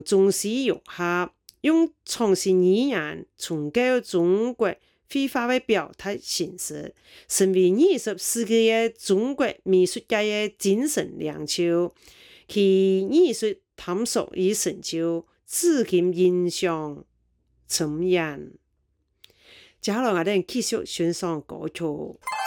中西融合，用创新语言重构中国绘画的表达形式，成为20世纪的中国美术界的精神领袖。其艺术探索与成就，至今影响深远。接下来我哋繼續欣賞歌曲。